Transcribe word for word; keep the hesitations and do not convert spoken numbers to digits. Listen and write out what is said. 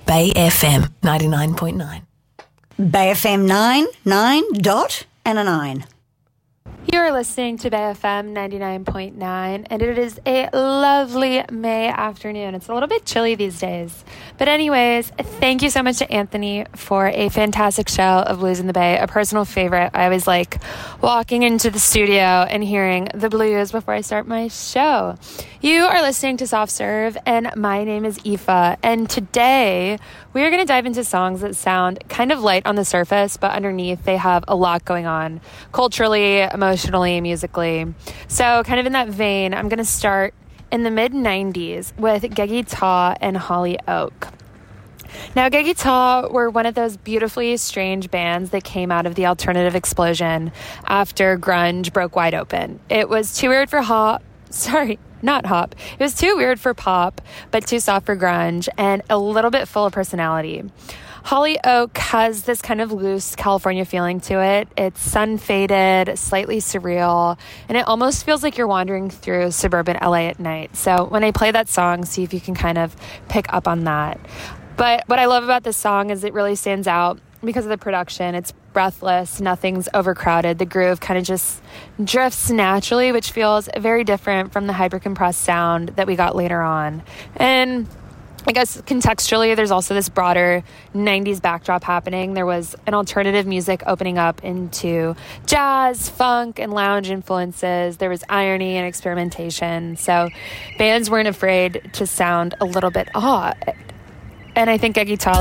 Bay F M ninety-nine point nine. Bay F M nine, nine, dot, and a nine. You're listening to Bay F M ninety-nine point nine, and it is a lovely May afternoon. It's a little bit chilly these days. But anyways, thank you so much to Anthony for a fantastic show of Blues in the Bay, a personal favorite. I always like walking into the studio and hearing the blues before I start my show. You are listening to Soft Serve, and my name is Aoife, and today we are going to dive into songs that sound kind of light on the surface, but underneath they have a lot going on, culturally, emotionally, musically. So kind of in that vein, I'm going to start in the mid nineties with Geggy Tah and Hollyoak. Now, Geggy Tah were one of those beautifully strange bands that came out of the alternative explosion after grunge broke wide open. It was too weird for hop, sorry, not hop. It was too weird for pop, but too soft for grunge, and a little bit full of personality. Hollyoak has this kind of loose California feeling to it. It's sun-faded, slightly surreal, and it almost feels like you're wandering through suburban L A at night. So when I play that song, see if you can kind of pick up on that. But what I love about this song is it really stands out because of the production. It's breathless, nothing's overcrowded. The groove kind of just drifts naturally, which feels very different from the hyper-compressed sound that we got later on. And I guess contextually, there's also this broader nineties backdrop happening. There was an alternative music opening up into jazz, funk, and lounge influences. There was irony and experimentation. So bands weren't afraid to sound a little bit odd. And I think Geggy Tah